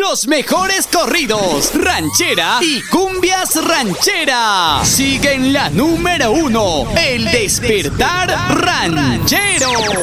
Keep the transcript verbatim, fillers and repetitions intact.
Los mejores corridos, ranchera y cumbias ranchera. Sigue en la número uno, El Despertar Ranchero.